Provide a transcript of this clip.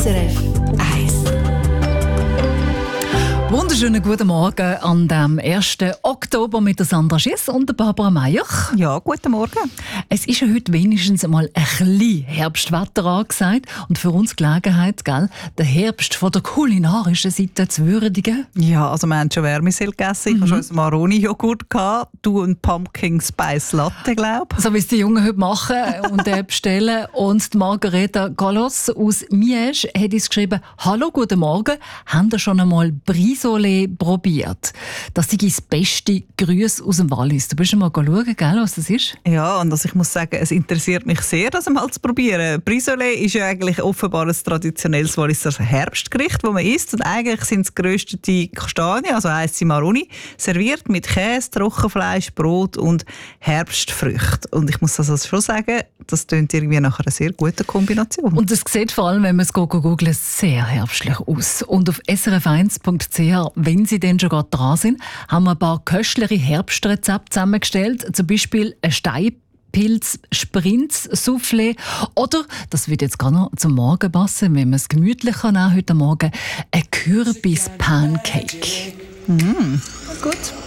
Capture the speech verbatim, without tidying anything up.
S R F eins. Wunderschönen guten Morgen an dem ersten Oktober mit der Sandra Schiss und der Barbara Meier. Ja, guten Morgen. Es ist ja heute wenigstens mal ein bisschen Herbstwetter angesagt und für uns Gelegenheit, gell, den Herbst von der kulinarischen Seite zu würdigen. Ja, also wir haben schon Wärmesel gegessen. Ich Mhm. hatte schon einen Maroni-Joghurt gehabt. Du einen Pumpkin Spice Latte, glaube ich. So wie es die Jungen heute machen und äh, bestellen. Und die Margareta Gallos aus Miege hat uns geschrieben: «Hallo, guten Morgen. Habt ihr schon einmal Brisole probiert? Das ist das beste Grüß aus dem Wallis.» Du bist schon mal schauen, gell, was das ist? Ja, und also ich muss sagen, es interessiert mich sehr, das mal zu probieren. Brisole ist ja eigentlich offenbar ein traditionelles Walliser Herbstgericht, das man isst. Und eigentlich sind es geröstete Kastanien, also heisst sie Maroni, serviert mit Käse, Trockenfleisch, Brot und Herbstfrüchte. Und ich muss also schon sagen, das klingt irgendwie nach einer sehr guten Kombination. Und es sieht vor allem, wenn man es googelt, sehr herbstlich aus. Und auf s r f eins punkt c h, wenn Sie denn schon gerade dran sind, haben wir ein paar köstliche Herbstrezepte zusammengestellt. Zum Beispiel ein Steinpilz Sprinz Soufflé oder, das wird jetzt gar noch zum Morgen passen, wenn man es gemütlich kann, auch heute Morgen, ein Kürbis Pancake. Mm. Gut.